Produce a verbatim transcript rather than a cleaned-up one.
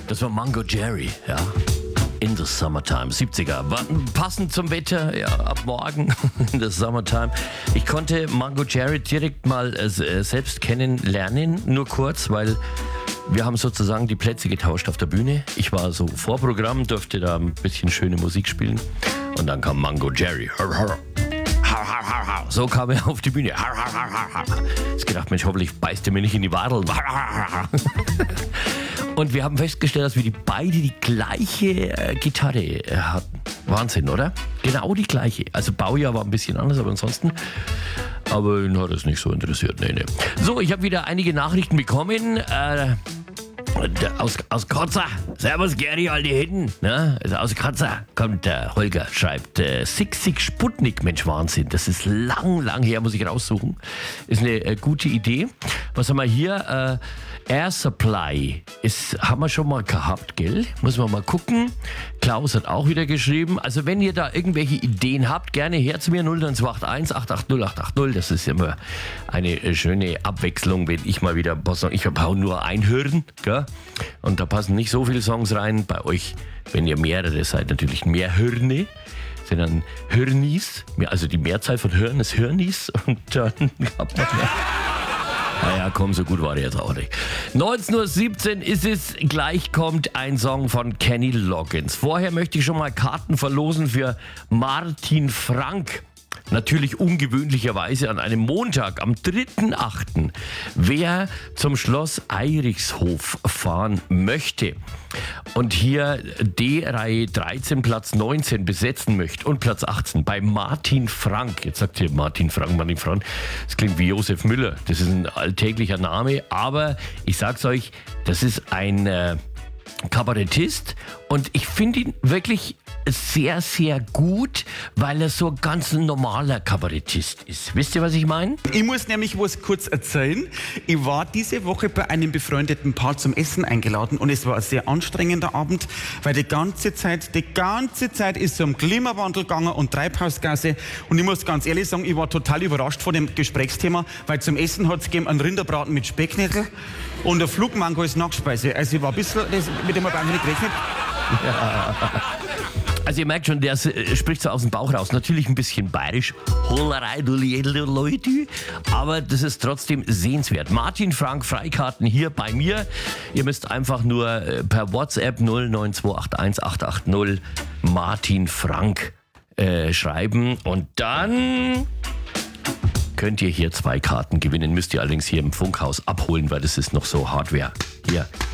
Das war Mango Jerry, ja. In the Summertime, siebziger. War passend zum Wetter, ja, ab morgen in the Summertime. Ich konnte Mango Jerry direkt mal äh, selbst kennenlernen, nur kurz, weil wir haben sozusagen die Plätze getauscht auf der Bühne. Ich war so Vorprogramm, durfte da ein bisschen schöne Musik spielen und dann kam Mango Jerry. So kam er auf die Bühne. Ich gedacht, Mensch, hoffentlich beißt er mir nicht in die Wadeln. Und wir haben festgestellt, dass wir die beide die gleiche äh, Gitarre äh, hatten. Wahnsinn, oder? Genau die gleiche. Also Baujahr war ein bisschen anders, aber ansonsten. Aber ihn hat es nicht so interessiert. Nee, nee. So, ich habe wieder einige Nachrichten bekommen. Äh, aus, aus Kotzer. Servus, Geri, alte Hitten. Ne? Also aus Kotzer kommt der Holger, schreibt äh, Sigsig Sputnik. Mensch, Wahnsinn. Das ist lang, lang her, muss ich raussuchen. Ist eine äh, gute Idee. Was haben wir hier? Äh, Air Supply ist, haben wir schon mal gehabt, gell? Muss man mal gucken. Klaus hat auch wieder geschrieben. Also wenn ihr da irgendwelche Ideen habt, gerne her zu mir null neun zwei acht eins acht acht null acht acht null. Das ist immer eine schöne Abwechslung, wenn ich mal wieder was sage. Ich habe nur ein Hirn, gell? Und da passen nicht so viele Songs rein. Bei euch, wenn ihr mehrere seid, natürlich mehr Hirne. Sind dann Hirnis, also die Mehrzahl von Hirn ist Hirnis. Und dann hat man mehr. Naja, komm, so gut war der jetzt auch nicht. neunzehn Uhr siebzehn ist es, gleich kommt ein Song von Kenny Loggins. Vorher möchte ich schon mal Karten verlosen für Martin Frank. Natürlich ungewöhnlicherweise an einem Montag, am dritten achten Wer zum Schloss Eirichshof fahren möchte und hier D-Reihe dreizehn, Platz neunzehn besetzen möchte und Platz achtzehn bei Martin Frank. Jetzt sagt ihr Martin Frank, Martin Frank. Das klingt wie Josef Müller. Das ist ein alltäglicher Name, aber ich sag's euch, das ist ein äh, Kabarettist und ich finde ihn wirklich sehr, sehr gut, weil er so ganz ein normaler Kabarettist ist. Wisst ihr, was ich meine? Ich muss nämlich was kurz erzählen. Ich war diese Woche bei einem befreundeten Paar zum Essen eingeladen und es war ein sehr anstrengender Abend, weil die ganze Zeit, die ganze Zeit ist es um Klimawandel gegangen und Treibhausgase und ich muss ganz ehrlich sagen, ich war total überrascht von dem Gesprächsthema, weil zum Essen hat es gegeben einen Rinderbraten mit Specknädel und ein Flugmango als Nachspeise. Also ich war ein bisschen, das, mit dem habe ich nicht gerechnet. Ja. Also ihr merkt schon, der spricht so aus dem Bauch raus. Natürlich ein bisschen bayerisch. Holerei, du Leute. Aber das ist trotzdem sehenswert. Martin Frank, Freikarten hier bei mir. Ihr müsst einfach nur per WhatsApp null neun zwei acht eins acht acht null Martin Frank äh, schreiben. Und dann könnt ihr hier zwei Karten gewinnen. Müsst ihr allerdings hier im Funkhaus abholen, weil das ist noch so Hardware. Hier.